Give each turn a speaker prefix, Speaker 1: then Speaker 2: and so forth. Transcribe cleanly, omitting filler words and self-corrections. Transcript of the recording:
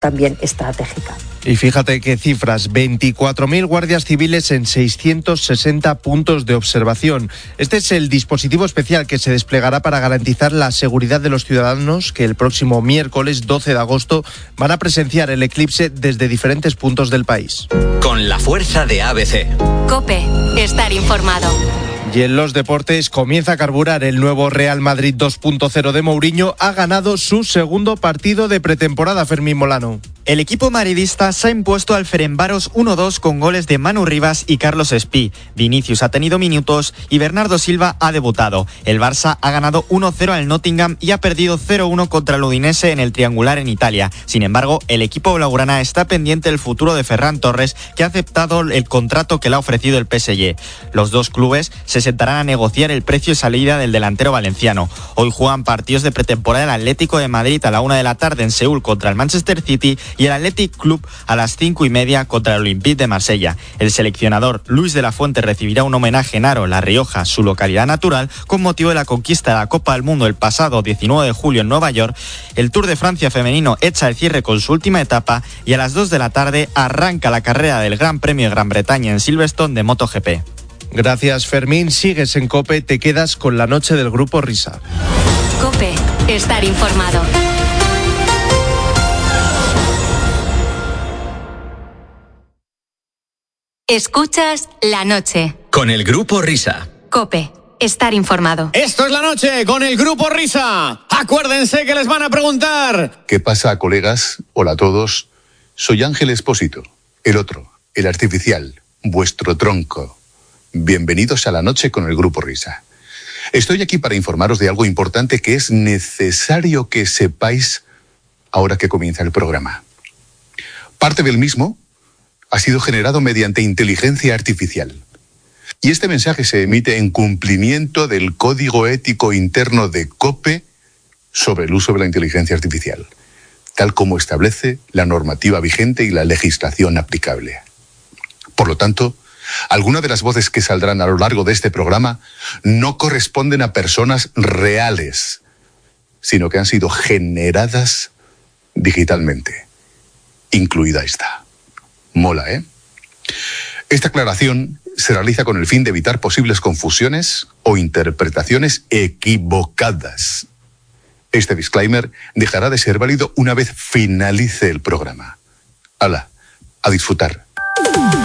Speaker 1: también estratégica.
Speaker 2: Y fíjate qué cifras, 24.000 guardias civiles en 660 puntos de observación. Este es el dispositivo especial que se desplegará para garantizar la seguridad de los ciudadanos que el próximo miércoles 12 de agosto van a presenciar el eclipse desde diferentes puntos del país.
Speaker 3: Con la fuerza de ABC.
Speaker 4: COPE, estar informado.
Speaker 2: Y en los deportes comienza a carburar el nuevo Real Madrid 2.0 de Mourinho. Ha ganado su segundo partido de pretemporada, Fermín Molano.
Speaker 5: El equipo madridista se ha impuesto al Ferencváros 1-2 con goles de Manu Rivas y Carlos Espí. Vinicius ha tenido minutos y Bernardo Silva ha debutado. El Barça ha ganado 1-0 al Nottingham y ha perdido 0-1 contra el Udinese en el triangular en Italia. Sin embargo, el equipo blaugrana está pendiente del futuro de Ferran Torres, que ha aceptado el contrato que le ha ofrecido el PSG. Los dos clubes se sentarán a negociar el precio y salida del delantero valenciano. Hoy juegan partidos de pretemporada el Atlético de Madrid a la 1 de la tarde en Seúl contra el Manchester City y el Athletic Club a las 5:30 contra el Olympique de Marsella. El seleccionador Luis de la Fuente recibirá un homenaje en Haro, La Rioja, su localidad natural, con motivo de la conquista de la Copa del Mundo el pasado 19 de julio en Nueva York. El Tour de Francia femenino echa el cierre con su última etapa y a las 2 de la tarde arranca la carrera del Gran Premio de Gran Bretaña en Silverstone de MotoGP.
Speaker 2: Gracias, Fermín. Sigues en COPE, te quedas con la noche del Grupo Risa.
Speaker 4: COPE, estar informado. Escuchas La Noche.
Speaker 3: Con el Grupo Risa.
Speaker 4: COPE, estar informado.
Speaker 6: Esto es La Noche con el Grupo Risa. Acuérdense que les van a preguntar.
Speaker 7: ¿Qué pasa, colegas? Hola a todos. Soy Ángel Expósito, el otro, el artificial, vuestro tronco. Bienvenidos a La Noche con el Grupo Risa. Estoy aquí para informaros de algo importante que es necesario que sepáis ahora que comienza el programa. Parte del mismo ha sido generado mediante inteligencia artificial. Y este mensaje se emite en cumplimiento del código ético interno de COPE sobre el uso de la inteligencia artificial, tal como establece la normativa vigente y la legislación aplicable. Por lo tanto, algunas de las voces que saldrán a lo largo de este programa no corresponden a personas reales, sino que han sido generadas digitalmente, incluida esta. Mola, ¿eh? Esta aclaración se realiza con el fin de evitar posibles confusiones o interpretaciones equivocadas. Este disclaimer dejará de ser válido una vez finalice el programa. ¡Hala! A disfrutar.